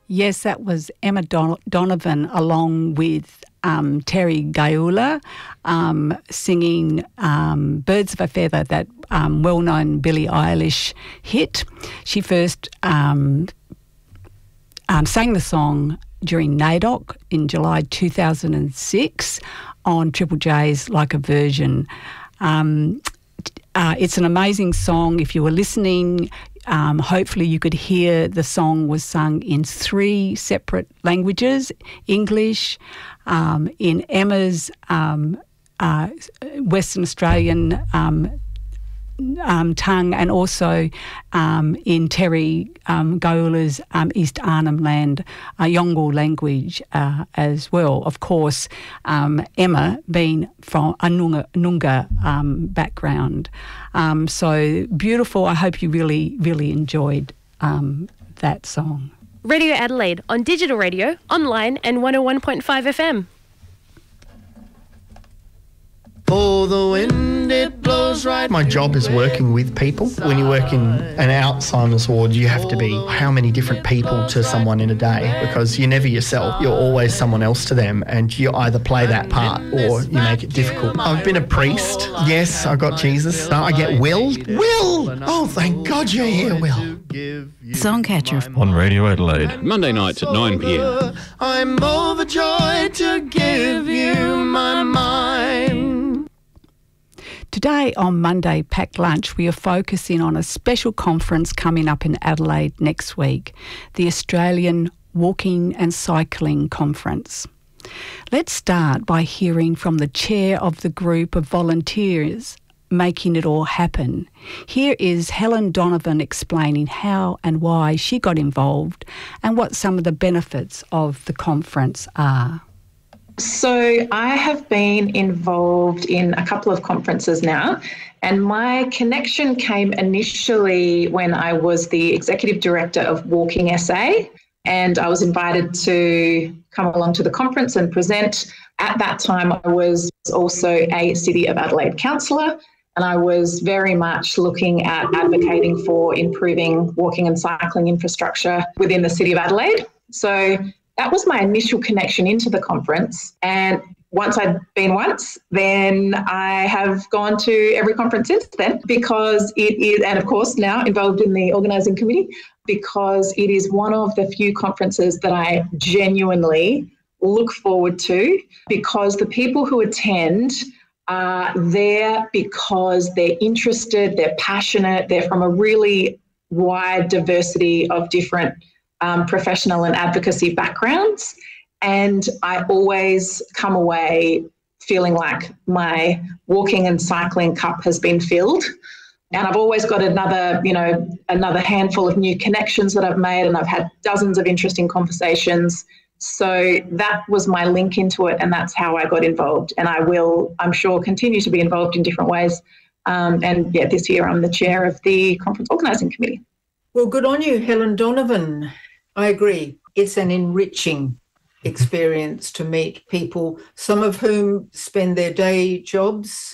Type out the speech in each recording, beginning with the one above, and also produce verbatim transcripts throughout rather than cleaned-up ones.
Yes, that was Emma Don- Donovan along with um, Terry Gaula um, singing um, Birds of a Feather, that um, well-known Billie Eilish hit. She first um, um, sang the song during NAIDOC in July two thousand six on Triple J's Like a Virgin. Um, uh, it's an amazing song. If you were listening, Um, hopefully you could hear the song was sung in three separate languages, English, um, in Emma's um, uh, Western Australian um, um, tongue, and also um, in Terry um, Gaula's um, East Arnhem Land uh, Yolngu language uh, as well. Of course, um, Emma being from a Noongar, Noongar um, background. Um, so beautiful. I hope you really, really enjoyed um, that song. Radio Adelaide on digital radio, online and one oh one point five F M. For the wind, it blows right. My job is working with people. When you work in an Alzheimer's ward, you have to be how many different people to someone in a day, because you're never yourself. You're always someone else to them, and you either play that part or you make it difficult. I've been a priest. Yes, I got Jesus. No, I get Will. Will! Oh, thank God you're here, Will. Songcatcher on Radio Adelaide. Monday nights at nine p.m. I'm overjoyed to give you my mind. Today on Monday Packed Lunch, we are focusing on a special conference coming up in Adelaide next week, the Australian Walking and Cycling Conference. Let's start by hearing from the chair of the group of volunteers making it all happen. Here is Helen Donovan explaining how and why she got involved and what some of the benefits of the conference are. So I have been involved in a couple of conferences now, and my connection came initially when I was the executive director of Walking S A, and I was invited to come along to the conference and present. At that time, I was also a City of Adelaide councillor, and I was very much looking at advocating for improving walking and cycling infrastructure within the City of Adelaide. So that was my initial connection into the conference. And once I'd been once, then I have gone to every conference since then, because it is, and of course now involved in the organising committee, because it is one of the few conferences that I genuinely look forward to, because the people who attend are there because they're interested, they're passionate, they're from a really wide diversity of different Um, professional and advocacy backgrounds, and I always come away feeling like my walking and cycling cup has been filled, and I've always got another, you know, another handful of new connections that I've made, and I've had dozens of interesting conversations. So that was my link into it, and that's how I got involved, and I will, I'm sure, continue to be involved in different ways. Um, and yeah, this year I'm the chair of the conference organising committee. Well, good on you, Helen Donovan. I agree. It's an enriching experience to meet people, some of whom spend their day jobs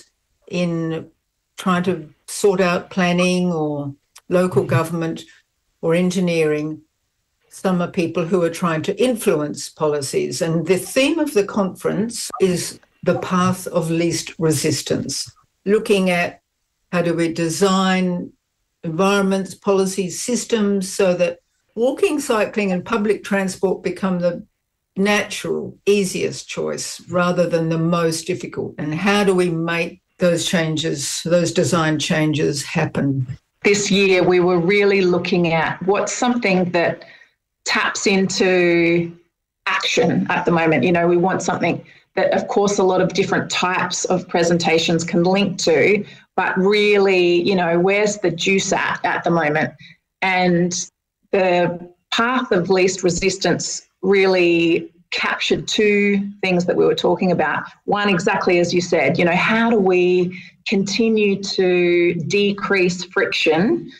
in trying to sort out planning or local government or engineering. Some are people who are trying to influence policies. And the theme of the conference is the path of least resistance, looking at how do we design environments, policies, systems so that walking, cycling and public transport become the natural, easiest choice rather than the most difficult. And how do we make those changes, those design changes happen? This year we were really looking at what's something that taps into action at the moment. You know, we want something that, of course, a lot of different types of presentations can link to, but really, you know, where's the juice at at the moment? And the path of least resistance really captured two things that we were talking about. One, exactly as you said, you know, how do we continue to decrease friction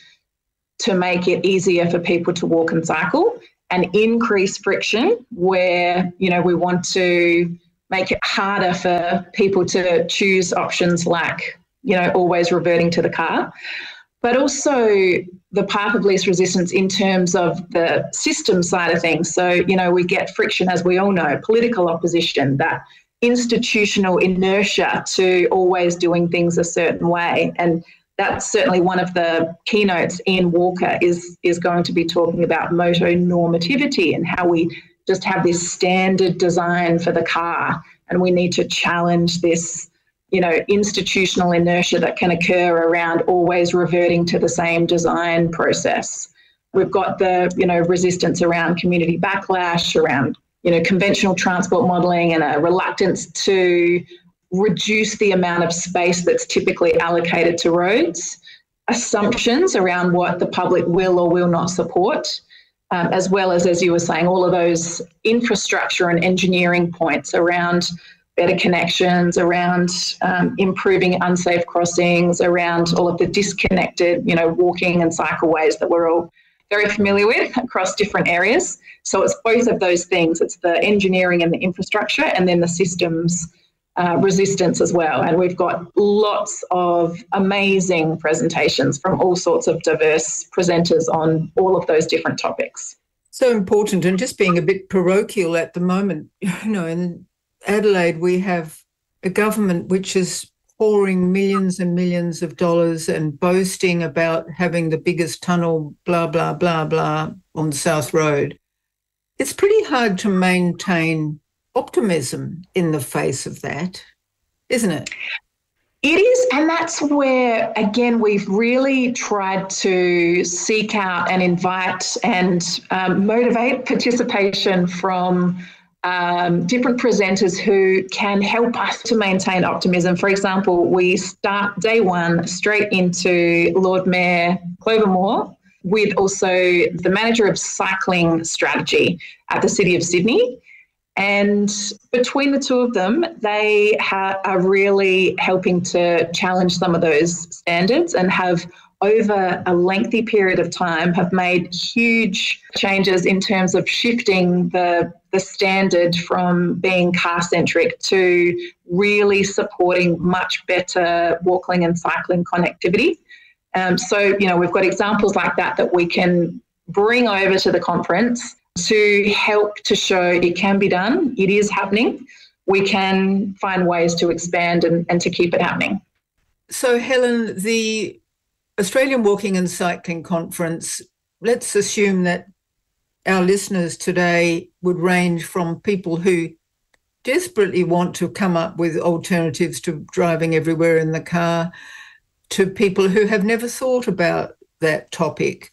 to make it easier for people to walk and cycle, and increase friction where, you know, we want to make it harder for people to choose options like, you know, always reverting to the car. but also the path of least resistance in terms of the system side of things. So, you know, we get friction, as we all know, political opposition, that institutional inertia to always doing things a certain way. And that's certainly one of the keynotes in Walker is, is going to be talking about motor normativity and how we just have this standard design for the car, and we need to challenge this, you know, institutional inertia that can occur around always reverting to the same design process. We've got the, you know, resistance around community backlash, around, you know, conventional transport modelling, and a reluctance to reduce the amount of space that's typically allocated to roads, assumptions around what the public will or will not support, um, as well as, as you were saying, all of those infrastructure and engineering points around better connections, around um, improving unsafe crossings, around all of the disconnected, you know, walking and cycleways that we're all very familiar with across different areas. So it's both of those things. It's the engineering and the infrastructure, and then the systems uh, resistance as well. And we've got lots of amazing presentations from all sorts of diverse presenters on all of those different topics. So important. And just being a bit parochial at the moment, you know, in Adelaide, we have a government which is pouring millions and millions of dollars and boasting about having the biggest tunnel, blah, blah, blah, blah, on South Road. It's pretty hard to maintain optimism in the face of that, isn't it? It is, and that's where, again, we've really tried to seek out and invite and um, motivate participation from Um, different presenters who can help us to maintain optimism. For example, we start day one straight into Lord Mayor Clover Moore with also the manager of cycling strategy at the City of Sydney. And between the two of them, they ha- are really helping to challenge some of those standards and have, over a lengthy period of time, have made huge changes in terms of shifting the the standard from being car-centric to really supporting much better walking and cycling connectivity. Um, so, you know, we've got examples like that that we can bring over to the conference to help to show it can be done, it is happening. We can find ways to expand and, and to keep it happening. So, Helen, the Australian Walking and Cycling Conference, let's assume that our listeners today would range from people who desperately want to come up with alternatives to driving everywhere in the car to people who have never thought about that topic.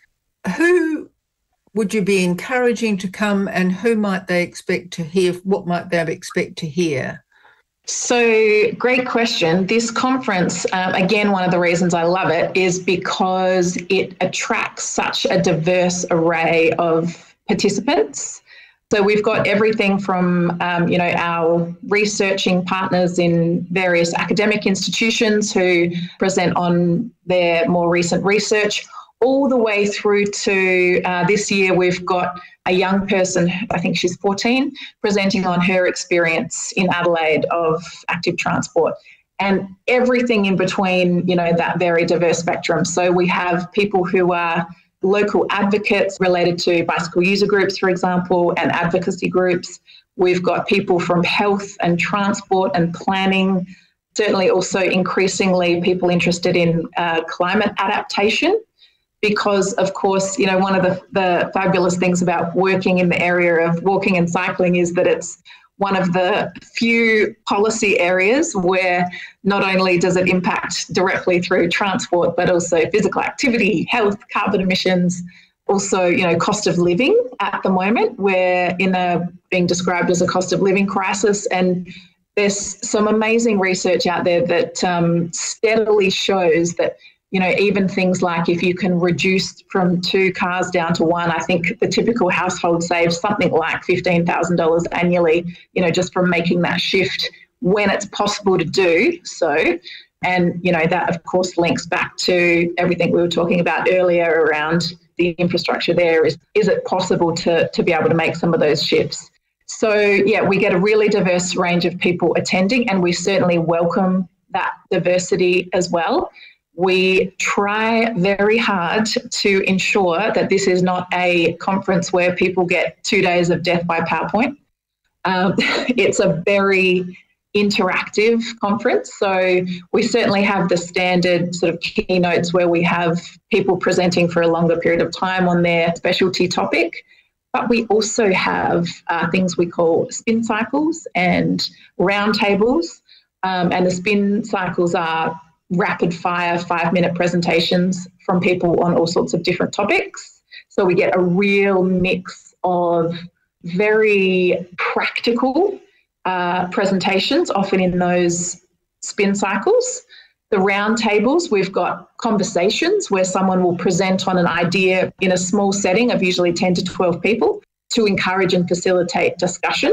Who would you be encouraging to come, and who might they expect to hear? What might they expect to hear? So, great question. This conference, um, again, one of the reasons I love it is because it attracts such a diverse array of participants. So we've got everything from, um, you know, our researching partners in various academic institutions who present on their more recent research, all the way through to uh, this year we've got a young person, I think she's fourteen, presenting on her experience in Adelaide of active transport, and everything in between, you know, that very diverse spectrum. So we have people who are local advocates related to bicycle user groups, for example, and advocacy groups. We've got people from health and transport and planning, certainly also increasingly people interested in uh, climate adaptation, because, of course, you know, one of the, the fabulous things about working in the area of walking and cycling is that it's one of the few policy areas where not only does it impact directly through transport, but also physical activity, health, carbon emissions, also, you know, cost of living at the moment. We're in a being described as a cost of living crisis, and there's some amazing research out there that um, steadily shows that, you know, even things like if you can reduce from two cars down to one, I think the typical household saves something like fifteen thousand dollars annually, you know, just from making that shift when it's possible to do so. And, you know, that, of course, links back to everything we were talking about earlier around the infrastructure there. Is, is it possible to, to be able to make some of those shifts? So, yeah, we get a really diverse range of people attending, and we certainly welcome that diversity as well. We try very hard to ensure that this is not a conference where people get two days of death by PowerPoint. Um, it's a very interactive conference. So we certainly have the standard sort of keynotes where we have people presenting for a longer period of time on their specialty topic. But we also have uh, things we call spin cycles and roundtables. Um, and the spin cycles are rapid fire five minute presentations from people on all sorts of different topics. So we get a real mix of very practical uh, presentations, often in those spin cycles. The round tables, we've got conversations where someone will present on an idea in a small setting of usually ten to twelve people to encourage and facilitate discussion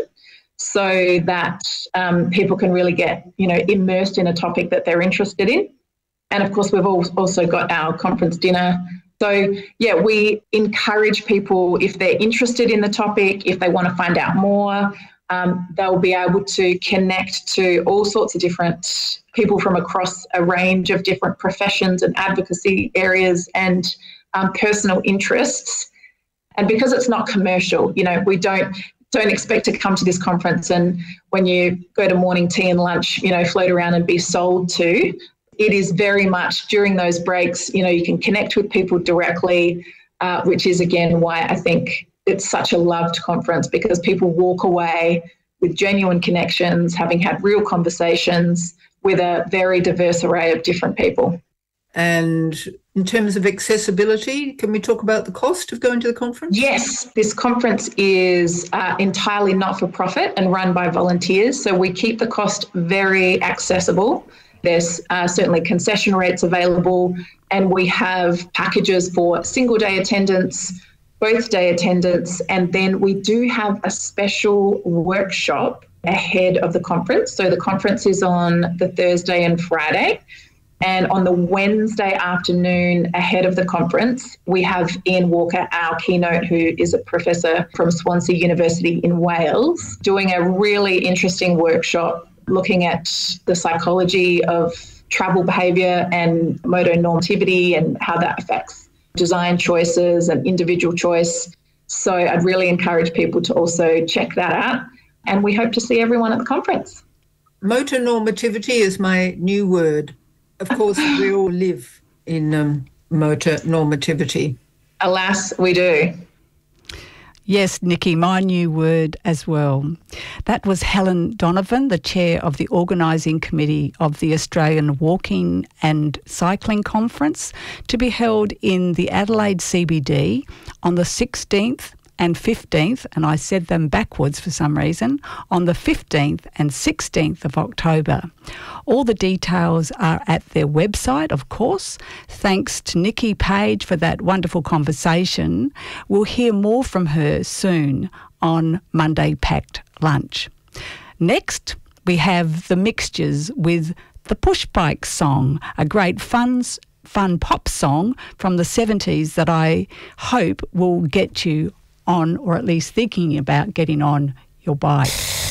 so that um, people can really get, you know, immersed in a topic that they're interested in. And of course, we've also got our conference dinner. So yeah, we encourage people, if they're interested in the topic, if they want to find out more, um, they'll be able to connect to all sorts of different people from across a range of different professions and advocacy areas and um, personal interests. And because it's not commercial, you know, we don't don't expect to come to this conference and when you go to morning tea and lunch, you know, float around and be sold to. It is very much during those breaks, you know, you can connect with people directly, uh, which is, again, why I think it's such a loved conference, because people walk away with genuine connections, having had real conversations with a very diverse array of different people. And in terms of accessibility, can we talk about the cost of going to the conference? Yes, this conference is uh, entirely not-for-profit and run by volunteers, so we keep the cost very accessible. There's uh, certainly concession rates available, and we have packages for single-day attendance, both day attendance, and then we do have a special workshop ahead of the conference. So the conference is on the Thursday and Friday. And on the Wednesday afternoon ahead of the conference, we have Ian Walker, our keynote, who is a professor from Swansea University in Wales, doing a really interesting workshop looking at the psychology of travel behaviour and motonormativity and how that affects design choices and individual choice. So I'd really encourage people to also check that out. And we hope to see everyone at the conference. Motonormativity is my new word. Of course, we all live in um, motor normativity. Alas, we do. Yes, Nikki, my new word as well. That was Helen Donovan, the chair of the organising committee of the Australian Walking and Cycling Conference, to be held in the Adelaide C B D on the sixteenth and fifteenth, and I said them backwards for some reason, on the fifteenth and sixteenth of October. All the details are at their website, of course. Thanks to Nikki Page for that wonderful conversation. We'll hear more from her soon on Monday Packed Lunch. Next, we have The Mixtures with the Push Bike Song, a great fun fun pop song from the seventies that I hope will get you on, or at least thinking about getting on your bike.